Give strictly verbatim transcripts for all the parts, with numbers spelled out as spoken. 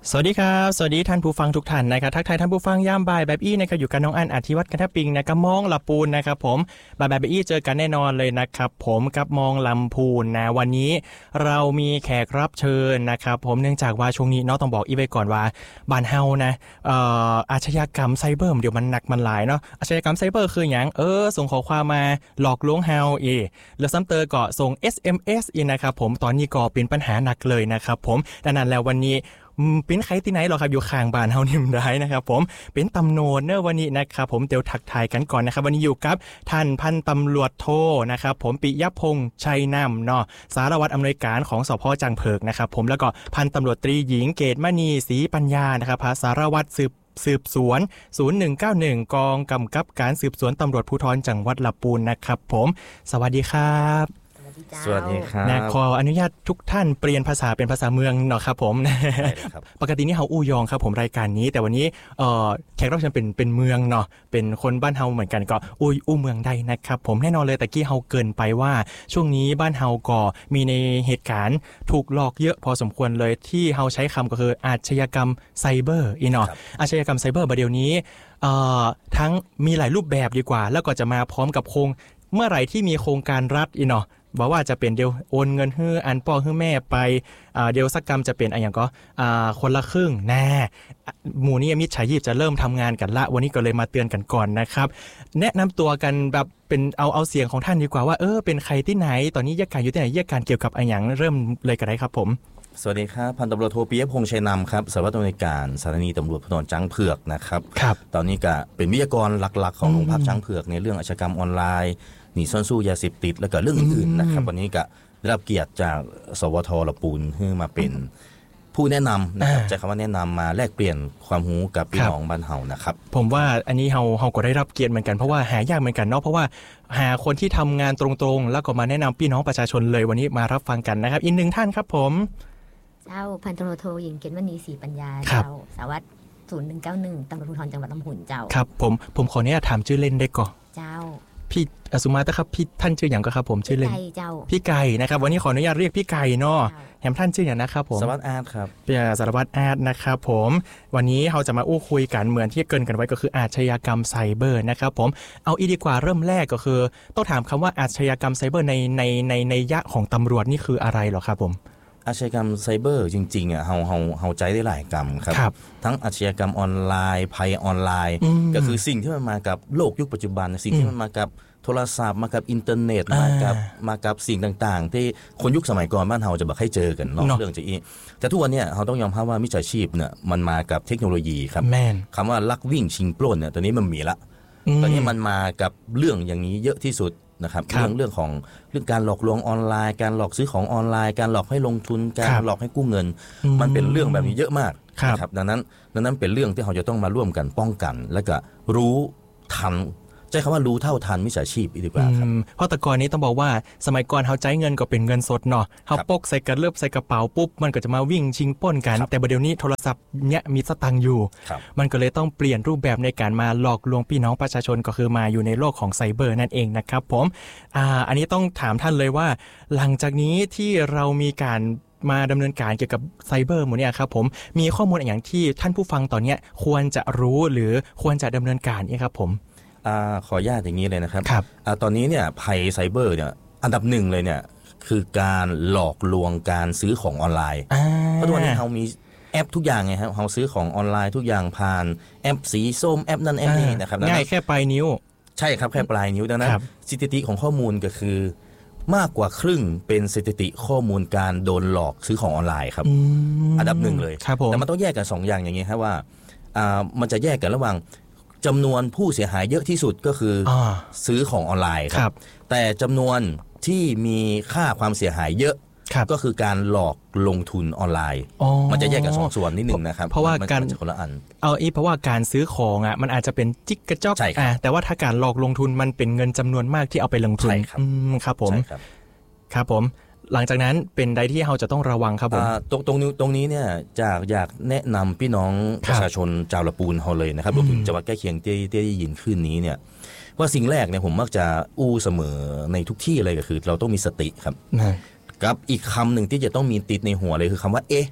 สวัสดีครับสวัสดีท่านผู้ฟังทุกท่านนะครับทักทายท่านผู้ฟังย่ามบ่ายแบบอี้นะครับอยู่กับน้องอันอธิวัฒน์กันทปิงนะครับมองลำพูนนะครับผมบ่ายแบบอี้เจอกันแน่นอนเลยนะครับผมกับมองลำพูนนะวันนี้เรามีแขกรับเชิญนะครับผมเนื่องจากว่าช่วงนี้เนาะต้องบอกอีไว้ก่อนว่าบ้านเฮานะเอ่ออาชญากรรมไซเบอร์เดี๋ยวมันหนักมันหลายเนาะอาชญากรรมไซเบอร์คืออย่างเออส่งข้อความมาหลอกลวงเฮาเอหรือซ้ำเตอก็ส่ง เอส เอ็ม เอส อีนะครับผมตอนนี้ก็เป็นปัญหาหนักเลยนะครับผมดังนั้นแล้ววันนี้เป็นใครที่ไหนหรอครับอยู่ข้างบ้านเฮานิ่มได้นะครับผมเป็นตำโนนเนอวันนี้นะครับผมเดี๋ยวทักทายกันก่อนนะครับวันนี้อยู่กับท่านพันตำรวจโทนะครับผมปิยพงษ์ชัยนำเนาะสารวัตรอำนวยการของสภ.จังเผิกนะครับผมแล้วก็พันตำรวจตรีหญิงเกตมณีศรีปัญญานะครับสารวัตรสืบสืบสวนศูนย์หนึ่งเก้าหนึ่งกองกำกับการสืบสวนตำรวจภูธรจังหวัดลำพูนนะครับผมสวัสดีครับสวัสดีครับนะขออนุญาตทุกท่านเปลี่ยนภาษาเป็นภาษาเมืองเนาะครับผมปกตินี่เฮาอู้ยองครับผมรายการนี้แต่วันนี้เอ่อแขกรับเชิญเป็นเป็นเมืองเนาะเป็นคนบ้านเฮาเหมือนกันก็อู้อู้เมืองได้นะครับผมแน่นอนเลยแต่กี้เฮาเกินไปว่าช่วงนี้บ้านเฮาก็มีในเหตุการณ์ถูกหลอกเยอะพอสมควรเลยที่เฮาใช้คำก็คืออาชญากรรมไซเบอร์อีเนาะอาชญากรรมไซเบอร์ประเดี๋ยวนี้เอ่อทั้งมีหลายรูปแบบดีกว่าแล้วก็จะมาพร้อมกับโครงเมื่อไหร่ที่มีโครงการรัฐอีเนาะบอกว่าจะเป็นเดียวโอนเงินให้อันพ่อให้แม่ไปเดียวสักกรรมจะเป็นอะไรอย่างก็คนละครึ่งแน่หมู่นี้มิจฉาชีพจะเริ่มทำงานกันละวันนี้ก็เลยมาเตือนกันก่อนนะครับแนะนำตัวกันแบบเป็นเอาเอาเสียงของท่านดีกว่าว่าเออเป็นใครที่ไหนตอนนี้แยกการอยู่ที่ไหนแยกการเกี่ยวกับอะไรอย่างเริ่มเลยกันได้ครับผมสวัสดีครับพันตำรวจโทปิยพงษ์ชัยนำครับสารวัตรอำนวยการสถานีตำรวจภูธรจังเผือกนะครับตอนนี้ก็เป็นวิทยากรหลักๆของโรงพักจังเผือกในเรื่องอาชญากรรมออนไลน์หนีซ่อนสู้ยาเสพติดแล้วก็เรื่องอื่นๆนะครับวันนี้ก็ได้รับเกียรติจากสวท.ลำพูนให้มาเป็นผู้แนะนำนะครับใช้คำว่าแนะนำมาแลกเปลี่ยนความรู้กับพี่น้องบ้านเฮานะครับผมว่าอันนี้เฮาเฮาก็ได้รับเกียรติเหมือนกันเพราะว่าหายากเหมือนกันเนาะเพราะว่าหาคนที่ทำงานตรงๆแล้วก็มาแนะนำพี่น้องประชาชนเลยวันนี้มารับฟังกันนะครับอีกหนึ่งท่านครับผมเจ้าพันตำรวจโทหญิงเกตมณีศรีปัญญาเจ้าสารวัตรศูนย์หนึ่งเก้าหนึ่งตำรวจภูธรจังหวัดลำพูนเจ้าครับผมผมขออนุญาตถามชื่อเล่นได้ก่อนเจ้าพี่อสุมาตะครับพี่ท่านชื่ออย่างก็ครับผมชื่อเล่นพี่ไก่เจ้าพี่ไก่นะครับวันนี้ขออนุญาตเรียกพี่ไก่เนาะแถมท่านชื่ออย่างนะครับผมสารวัตรอาร์ตครับเป็นสารวัตรอาร์ตนะครับผมวันนี้เราจะมาอู้คุยกันเหมือนที่เกินกันไว้ก็คืออาชญากรรมไซเบอร์นะครับผมเอาอีดีกว่าเริ่มแรกก็คือต้องถามคำว่าอาชญากรรมไซเบอร์ในในในในยะของตำรวจนี่คืออะไรหรอครับผมอาชญากรรมไซเบอร์จริงๆอ่ะเฮาเฮาเฮาใจได้หลายกรรมครับทั้งอาชญากรรมออนไลน์ภัยออนไลน์ก็คือสิ่งที่มันมากับโลกยุคปัจจุบันสิ่งที่มันมากับโทรศัพท์มากับอินเทอร์เน็ตมากับมากับสิ่งต่างๆที่คนยุคสมัยก่อนบ้านเฮาจะบอกให้เจอกันเนาะเรื่องจะอีแต่ทุกวันเนี่ยเฮาต้องยอมรับว่ามิจฉาชีพเนี่ยมันมากับเทคโนโลยีครับคำว่าลักวิ่งชิงปล้นเนี่ยตอนนี้มันมีละตอนนี้มันมากับเรื่องอย่างนี้เยอะที่สุดนะครับเรื่องเรื่องของเรื่องการหลอกลวงออนไลน์การหลอกซื้อของออนไลน์การหลอกให้ลงทุนการหลอกให้กู้เงินมันเป็นเรื่องแบบนี้เยอะมากนะครับดังนั้นดังนั้นเป็นเรื่องที่เราจะต้องมาร่วมกันป้องกันและก็รู้ทันใช้คำว่ารู้เท่าทันมิจฉาชีพดีกว่าครับเพราะแต่ก่อนนี้ต้องบอกว่าสมัยก่อนเฮาใช้เงินก็เป็นเงินสดเนาะเฮาปกใส่กระเลือบใส่กระเป๋าปุ๊บมันก็จะมาวิ่งชิงปล้นกันแต่บัดเดี๋ยวนี้โทรศัพท์เนี่ยมีสตังค์อยู่มันก็เลยต้องเปลี่ยนรูปแบบในการมาหลอกลวงพี่น้องประชาชนก็คือมาอยู่ในโลกของไซเบอร์นั่นเองนะครับผมอ่าอันนี้ต้องถามท่านเลยว่าหลังจากนี้ที่เรามีการมาดำเนินการเกี่ยวกับไซเบอร์หมดเนี่ยครับผมมีข้อมูลอย่างที่ท่านผู้ฟังตอนนี้ควรจะรู้หรือควรจะดำเนินการนี่ครับผมขออนุญาตอย่างนี้เลยนะครับตอนนี้เนี่ยภัยไซเบอร์เนี่ยอันดับหนึ่งเลยเนี่ยคือการหลอกลวงการซื้อของออนไลน์เพราะทุกวันนี้เรามีแอปทุกอย่างไงครับเราซื้อของออนไลน์ทุกอย่างผ่านแอปสีส้มแอปนั้นแอปนี้นะครับง่ายแค่ปลายนิ้วใช่ครับแค่ปลายนิ้วดังนั้นสถิติของข้อมูลก็คือมากกว่าครึ่งเป็นสถิติข้อมูลการโดนหลอกซื้อของออนไลน์ครับอันดับหนึ่งเลยแต่มันต้องแยกกันสองอย่างอย่างนี้ครับว่ามันจะแยกกันระหว่างจำนวนผู้เสียหายเยอะที่สุดก็คือซื้อของออนไลน์ครับแต่จำนวนที่มีค่าความเสียหายเยอะก็คือการหลอกลงทุนออนไลน์มันจะแยกกันสองส่วนนิดนึงนะครับเพราะว่าการคนละอันเอาอีเพราะว่าการซื้อของอ่ะมันอาจจะเป็นจิ๊กกระจอกอ่ะแต่ว่าถ้าการหลอกลงทุนมันเป็นเงินจำนวนมากที่เอาไปลงทุนครับผมครับผมหลังจากนั้นเป็นใดที่เราจะต้องระวังครับผมตรงตรงนี้ตรงนี้เนี่ยจากอยากแนะนำพี่น้องประชาชนชาวลำพูนเราเลยนะครับรวมถึงจังหวัดใกล้เคียงที่ได้ยินขึ้นนี้เนี่ยว่าสิ่งแรกเนี่ยผมมักจะอู้เสมอในทุกที่เลยก็คือเราต้องมีสติครับกับอีกคำหนึ่งที่จะต้องมีติดในหัวเลยคือคำว่าเอ๊ะ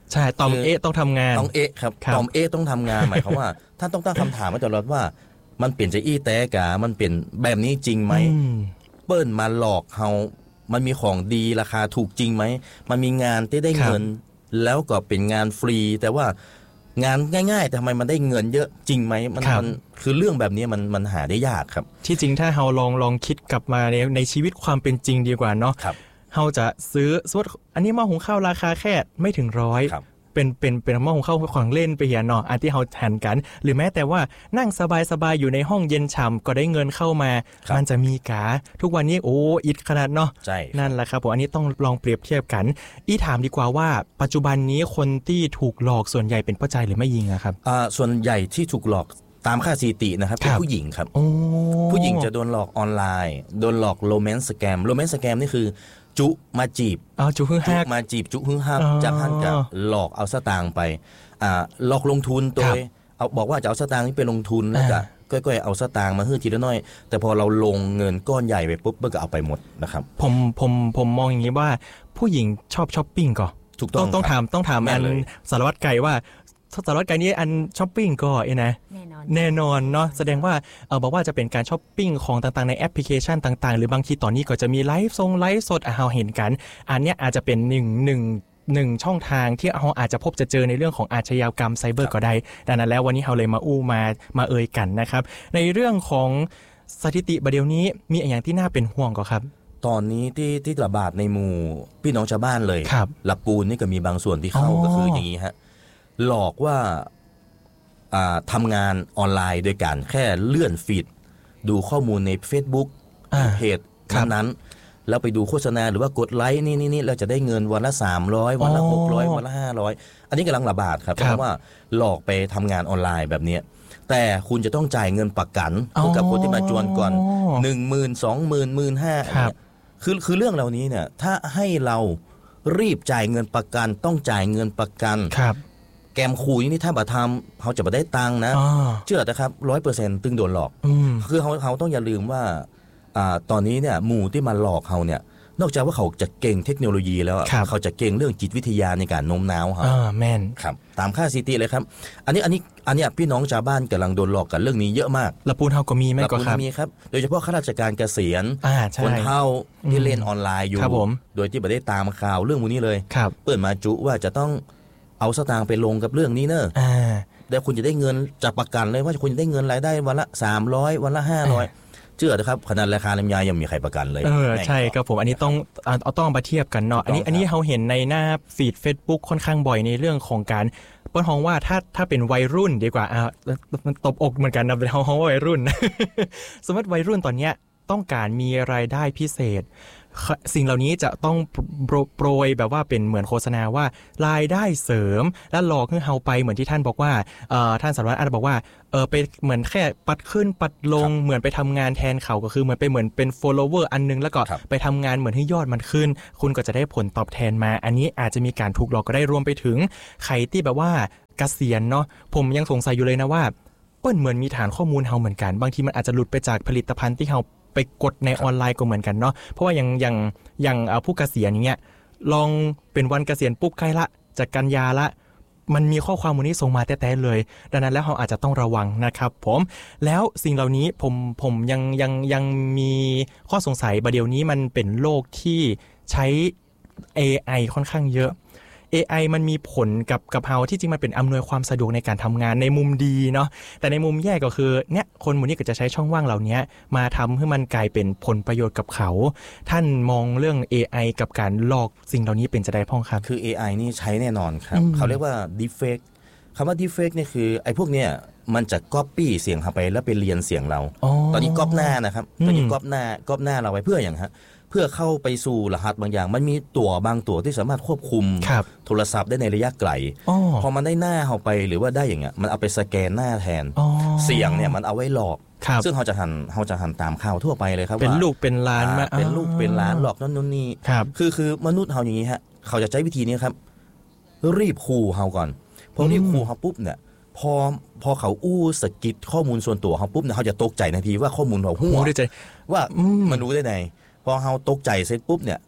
ใช่ตอมเอะต้องทำงานต้องเอะครับตอมเอะต้องทำงานหมายความว่าท่านต้องตั้งคำถามมาตลอดว่ามันเปลี่ยนจะอี้แต่กะมันเปลี่ยนแบบนี้จริงไหมเปิ้ลมาหลอกเฮามันมีของดีราคาถูกจริงไหมมันมีงานที่ได้เงินแล้วก็เป็นงานฟรีแต่ว่างานง่ายๆแต่ทำไมมันได้เงินเยอะจริงไหมมันมันคือเรื่องแบบนี้มันมันหาได้ยากครับที่จริงถ้าเฮาลองลองคิดกลับมาในในชีวิตความเป็นจริงดีกว่าเนาะเฮาจะซื้อสมมุติอันนี้หม้อหุงข้าวราคาแค่ไม่ถึงร้อยเป็นเป็นเป็นหม้อหุงข้าวของเล่นไปเหียเนาะอันที่เฮาหันกันหรือแม้แต่ว่านั่งสบายๆอยู่ในห้องเย็นฉ่ำก็ได้เงินเข้ามามันจะมีกาทุกวันนี้โอ้อิดขนาดเนาะนั่นแหละครับผมอันนี้ต้องลองเปรียบเทียบกันอีถามดีกว่าว่าปัจจุบันนี้คนที่ถูกหลอกส่วนใหญ่เป็นผู้ชายหรือไม่ยิงอะครับอ่าส่วนใหญ่ที่ถูกหลอกตามค่าสถิตินะครับเป็นผู้หญิงครับผู้หญิงจะโดนหลอกออนไลน์โดนหลอกโรแมนต์สแกมโรแมนต์สแกมนี่คือจุมาจีบอ๋อจุฮึ่งฮักมาจีบจุฮึ่งฮักจากท่านกับหลอกเอาสตางค์ไปอ่าหลอกลงทุนโดยเอาบอกว่าจะเอาสตางค์นี้ไปลงทุนแล้วก็ก้อยๆเอาสตางค์มาฮื้อทีละน้อยแต่พอเราลงเงินก้อนใหญ่ไปปุ๊บก็เอาไปหมดนะครับผมผมผมมองอย่างนี้ว่าผู้หญิงชอบช้อปปิ้งก่อนถูกต้องต้องถามต้องถามอันสารวัตรไก่ว่าสารวัตรไก่นี้อันช้อปปิ้งก็เอ้นะแน่นอนแน่นอนเนาะแสดงว่าเออบอกว่าจะเป็นการช้อปปิ้งของต่างๆในแอปพลิเคชันต่างๆหรือบางทีตอนนี้ก็จะมีไลฟ์ทรงไลฟ์สดอ่ะเราเห็นกันอันเนี้ยอาจจะเป็นหนึ่ง หนึ่ง หนึ่งช่องทางที่เราอาจจะพบจะเจอในเรื่องของอาชญากรรมไซเบอร์ก็ได้ดังนั้นแล้ววันนี้เราเลยมาอู้มามาเอ่ยกันนะครับในเรื่องของสถิติประเดี๋ยวนี้มีอย่างที่น่าเป็นห่วงก็ครับตอนนี้ที่ที่ระบาดในหมู่พี่น้องชาวบ้านเลยหลับปูนนี่ก็มีบางส่วนที่เข้าก็คืออย่างนี้ฮะหลอกว่าทำงานออนไลน์โดยการแค่เลื่อนฟีดดูข้อมูลใน Facebook เพจนั้นๆแล้วไปดูโฆษณาหรือว่ากดไลค์นี่นี่แล้วจะได้เงินวันละสามร้อยวันละหกร้อยวันละห้าร้อยอันนี้กำลังระบาดครับเพราะว่าหลอกไปทำงานออนไลน์แบบนี้แต่คุณจะต้องจ่ายเงินประกันกับคนที่มาจวนก่อน หนึ่งหมื่น สองหมื่น หนึ่งหมื่นห้าพัน คือคือเรื่องเหล่านี้เนี่ยถ้าให้เรารีบจ่ายเงินประกันต้องจ่ายเงินประกันแกมคุยนี่ถ้าบัตรทำเขาจะบัตรได้ตังค์นะเชื่อนะครับร้อยเปอร์เซ็นต์ตึงโดนหลอกคือเขาเขาต้องอย่าลืมว่าตอนนี้เนี่ยหมู่ที่มาหลอกเขาเนี่ยนอกจากว่าเขาจะเก่งเทคโนโลยีแล้วเขาจะเก่งเรื่องจิตวิทยาในการโน้มน้าวครับแม่นครับตามค่าซีตีเลยครับอันนี้อันนี้อันนี้พี่น้องชาวบ้านกำลังโดนหลอกกันเรื่องนี้เยอะมากละปูนเฮาก็มีไหมก็ครับมีครับโดยเฉพาะข้าราชการเกษียณคนเฒ่าที่เล่นออนไลน์อยู่โดยที่ไม่ได้ตามข่าวเรื่องพวกนี้เลยเปิดมาจุว่าจะต้องเอาสตางค์ไปลงกับเรื่องนี้เนอะแล้วคุณจะได้เงินจากประกันเลยว่าคุณจะได้เงินรายได้วันละสามร้อยวันละห้าร้อยเชื่อนะครับขนาดราคาลำไยยังมีใครประกันเลยเออใช่ครับผมอันนี้ต้องเอาต้องมาเทียบกันเนาะอันนี้อันนี้เราเห็นในหน้าฟีด Facebook ค่อนข้างบ่อยในเรื่องของการเปิ้ลฮ้องว่าถ้าถ้าเป็นวัยรุ่นดีกว่าอ่ะมันตบอกเหมือนกันนะเป็นฮ้องว่าวัยรุ่น สมมติวัยรุ่นตอนเนี้ยต้องการมีรายได้พิเศษสิ่งเหล่านี้จะต้องโปรยแบบว่าเป็นเหมือนโฆษณาว่ารายได้เสริมและหลอกให้เฮาไปเหมือนที่ท่านบอกว่าท่านสารวัตรอาจบอกว่าเออไปเหมือนแค่ปัดขึ้นปัดลงเหมือนไปทำงานแทนเขาก็คือเหมือนไปเหมือนเป็น follower อันนึงแล้วก็ไปทำงานเหมือนให้ยอดมันขึ้นคุณก็จะได้ผลตอบแทนมาอันนี้อาจจะมีการถูกหลอกก็ได้รวมไปถึงใครที่แบบว่าเกษียณเนาะผมยังสงสัยอยู่เลยนะว่าเปิ้ลเหมือนมีฐานข้อมูลเฮาเหมือนกันบางทีมันอาจจะหลุดไปจากผลิตภัณฑ์ที่เฮาไปกดในออนไลน์ก็เหมือนกันเนาะเพราะว่าอย่างอย่างอย่างผู้เกษียณอย่างเงี้ยลองเป็นวันเกษียณปุ๊บใกล้ละจากกันยาละมันมีข้อความวันนี้ส่งมาแต้ๆเลยดังนั้นแล้วเราอาจจะต้องระวังนะครับผมแล้วสิ่งเหล่านี้ผมผมยังยังยังมีข้อสงสัยประเดี๋ยวนี้มันเป็นโลกที่ใช้ เอ ไอ ค่อนข้างเยอะเอ ไอ มันมีผลกับกับเฮาที่จริงมันเป็นอำนวยความสะดวกในการทำงานในมุมดีเนาะแต่ในมุมแย่ก็คือเนี่ยคนหมู่นี้ก็จะใช้ช่องว่างเหล่านี้มาทำให้มันกลายเป็นผลประโยชน์กับเขาท่านมองเรื่อง เอ ไอ กับการหลอกสิ่งเหล่านี้เป็นจะได้พ้องครับคือ เอ ไอ นี่ใช้แน่นอนครับเขาเรียกว่า deepfake คำว่า deepfake นี่คือไอ้พวกเนี้ยมันจะ copy เสียงเข้าไปแล้วไปเรียนเสียงเราตอนนี้ก๊อปหน้านะครับตอนนี้ก๊อปหน้าก๊อปหน้าเราไว้เพื่ออย่างฮะเพื่อเข้าไปสู่รหัสบางอย่างมันมีตัวบางตัวที่สามารถควบคุมโทรศัพท์ได้ในระยะไกลพอมันได้หน้าเข้าไปหรือว่าได้อย่างเงี้ยมันเอาไปสแกนหน้าแทนเสียงเนี่ยมันเอาไว้หลอกซึ่งเขาจะหันเขาจะหันตามข่าวทั่วไปเลยครับว่าเป็นลูกเป็นล้านมาเป็นลูกเป็นล้านหลอกนั่นนู่นนี่คือคือมนุษย์เขาอย่างนี้ฮะเขาจะใช้วิธีนี้ครับรีบขู่เขาก่อนพอรีบขู่เขาปุ๊บเนี่ยพอพอเขาอู้สกิดข้อมูลส่วนตัวเขาปุ๊บเนี่ยเขาจะตกใจทันทีว่าข้อมูลเราหัวว่ามันรู้ได้ไงพอเขาตกใจเสร็จปุ๊บเนี่ย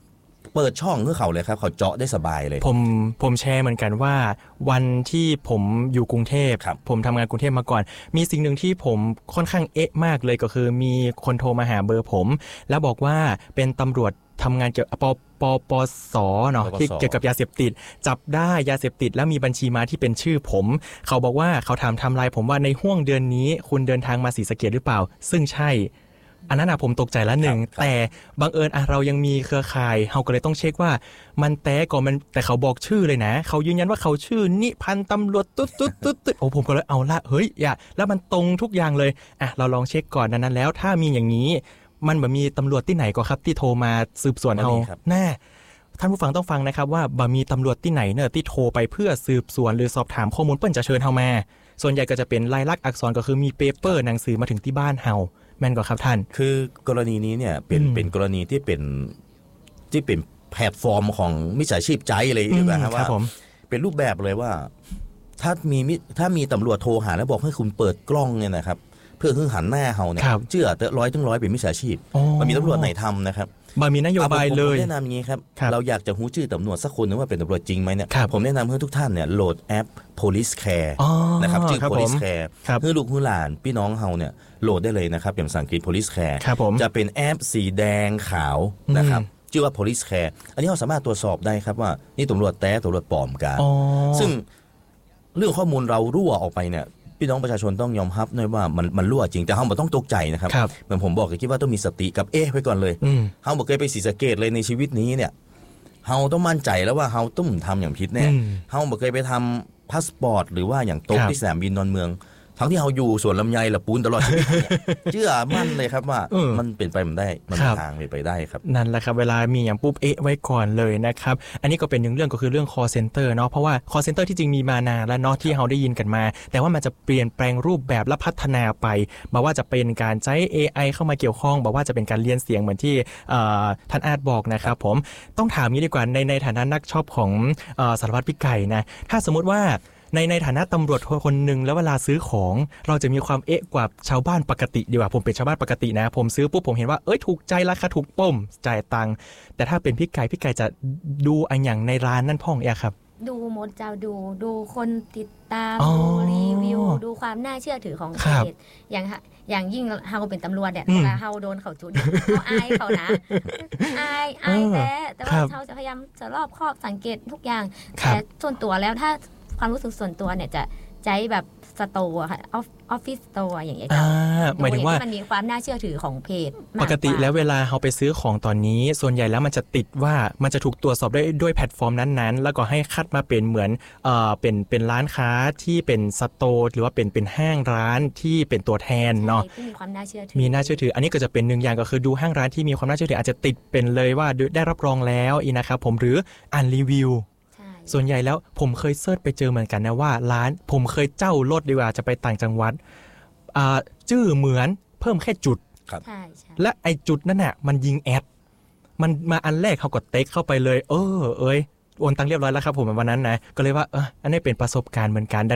เปิดช่องให้เขาเลยครับเขาเจาะได้สบายเลยผมผมแชร์เหมือนกันว่าวันที่ผมอยู่กรุงเทพผมทำงานกรุงเทพมาก่อนมีสิ่งหนึ่งที่ผมค่อนข้างเอ๊ะมากเลยก็คือมีคนโทรมาหาเบอร์ผมแล้วบอกว่าเป็นตำรวจทำงานเกี่ยวกับปปปสเนาะที่เกี่ยวกับยาเสพติดจับได้ยาเสพติดแล้วมีบัญชีม้าที่เป็นชื่อผมเขาบอกว่าเขาถามไทม์ไลน์ผมว่าในห้วงเดือนนี้คุณเดินทางมาศรีสะเกษหรือเปล่าซึ่งใช่อันนั้นนะผมตกใจละหนึ่งแต่บังเอิญอ่ะเรายังมีเครือข่ายเราก็เลยต้องเช็คว่ามันแต้ก่อนมันแต่เขาบอกชื่อเลยนะเขายืนยันว่าเขาชื่อนิพันธ์ตำรวจตุ๊ดตุ๊ดตุ๊ดตุ๊ดโอ้ผมก็เลยเอาละเฮ้ยอย่าแล้วมันตรงทุกอย่างเลยอ่ะเราลองเช็คก่อนนั้นแล้วถ้ามีอย่างนี้มันแบบมีตำรวจที่ไหนก็ครับที่โทรมาสืบสวนเอาแน่ท่านผู้ฟังต้องฟังนะครับว่าบ่มีตำรวจที่ไหนเนอะที่โทรไปเพื่อสืบสวนหรือสอบถามข้อมูลเปิ้นจะเชิญเฮามาส่วนใหญ่ก็จะเป็นลายลักษณ์อักษรก็คือมีเปเปอร์หนังสือมาถึงที่บ้านเฮาแม่นก่อนครับท่านคือกรณีนี้เนี่ยเป็นเป็นกรณีที่เป็นที่เป็นแพลตฟอร์มของมิจฉาชีพใจเลยดีกว่าครับว่าเป็นรูปแบบเลยว่าถ้ามีถ้ามีตำรวจโทรหาแล้วบอกให้คุณเปิดกล้องเนี่ยนะครับเพื่อคือหันหน้าเฮาเนี่ยเชื่อแต่ร้อยถึงร้อยเป็นมิจฉาชีพมันมีตำรวจไหนทำนะครับบ่มีนโยบายเลยผมแนะนำอย่างนี้ครับเราอยากจะหูชื่อตำรวจสักคนนึงว่าเป็นตำรวจจริงไหมเนี่ยผมแนะนำให้ทุกท่านเนี่ยโหลดแอป police care นะครับชื่อ police care เพื่อลูกผู้หลานพี่น้องเฮาเนี่ยโหลดได้เลยนะครับอย่างภาษาอังกฤษ police care จะเป็นแอปสีแดงขาวนะครับชื่อว่า police care อันนี้เราสามารถตรวจสอบได้ครับว่านี่ตำรวจแท้ตำรวจปลอมกันซึ่งเรื่องข้อมูลเรารั่วออกไปเนี่ยพี่น้องประชาชนต้องยอมรับด้วยว่ามันมันรั่วจริงแต่เฮาบ่ต้องตกใจนะครับเหมือนผมบอกก็คิดว่าต้องมีสติกับเอ๊ะไว้ก่อนเลยเฮาบ่เคยไปศรีสะเกษเลยในชีวิตนี้เนี่ยเฮาต้องมั่นใจแล้วว่าเฮาต้องทำอย่างผิดแน่เฮาบ่เคยไปทำพาสปอร์ตหรือว่าอย่างตกที่สนามบินดอนเมืองทั้งที่เฮาอยู่สวนลำไยละปูนตลอดชีวิตเชื่อมั่นเลยครับว่ามันเป็นไปมันได้มันมีทางไปได้ครับนั่นแหละครับเวลามีอย่างปุ๊บเอ๊ะไว้ก่อนเลยนะครับอันนี้ก็เป็นหนึ่งเรื่องก็คือเรื่อง call center เนาะเพราะว่า call center ที่จริงมีมานานแล้วเนาะที่เฮาได้ยินกันมาแต่ว่ามันจะเปลี่ยนแปลงรูปแบบและพัฒนาไปบอกว่าจะเป็นการใช้ เอ ไอ เข้ามาเกี่ยวข้องบอกว่าจะเป็นการเรียนเสียงเหมือนที่ท่านอาจบอกนะครับผมต้องถามงี้ดีกว่าในในฐานะนักชอบของสารวัตรพี่ไก่นะถ้าสมมติว่าในในฐานะตำรวจคนหนึ่งแล้วเวลาซื้อของเราจะมีความเอ๊ะกว่าชาวบ้านปกติดีกว่าผมเป็นชาวบ้านปกตินะผมซื้อปุ๊บผมเห็นว่าเอ้ยถูกใจราคาถูกป้มจ่ายตังค์แต่ถ้าเป็นพี่ไก่พี่ไก่จะดูอันอย่างในร้านนั่นพ่องเอะครับดูหมดเจ้าดูดูคนติดตามดูรีวิวดูความน่าเชื่อถือของเพจอย่างอย่างยิ่งเฮาเป็นตำรวจเนี่ยเวลาเฮาโดนเขาจุดเขาอายเขานะอายอายแต่แต่ว่าเฮาจะพยายามจะรอบคอบสังเกตทุกอย่างแต่ส่วนตัวแล้วถ้าความรู้สึกส่วนตัวเนี่ยจะใจแบบสโตร์ค่ะออฟฟิศสโตร์อย่างเงี้ยหมายถึงว่ามันมีความน่าเชื่อถือของเพจปกติแล้วเวลาเราไปซื้อของตอนนี้ส่วนใหญ่แล้วมันจะติดว่ามันจะถูกตรวจสอบได้ด้วยแพลตฟอร์มนั้นๆแล้วก็ให้คัดมาเป็นเหมือนเอ่อเป็นเป็นร้านค้าที่เป็นสโตร์หรือว่าเป็นเป็นห้างร้านที่เป็นตัวแทนเนาะมีความน่าเชื่อถือมีน่าเชื่อถืออันนี้ก็จะเป็นหนึ่งอย่างก็คือดูห้างร้านที่มีความน่าเชื่อถืออาจจะติดเป็นเลยว่าได้รับรองแล้วอีนะครับผมหรืออ่านรีวิวส่วนใหญ่แล้วผมเคยเสิร์ชไปเจอเหมือนกันนะว่าร้านผมเคยเจ้ารถดีกว่าจะไปต่างจังหวัดอ่าชื่อเหมือนเพิ่มแค่จุดและไอจุดนั่นน่ะมันยิงแอดมันมาอันแรกเขากดเต็กเข้าไปเลยเออเอ้ยโอนตังเรียบร้อยแล้วครับผมวันนั้นนะก็เลยว่าเอออันนี้เป็นประสบการณ์เหมือนกัน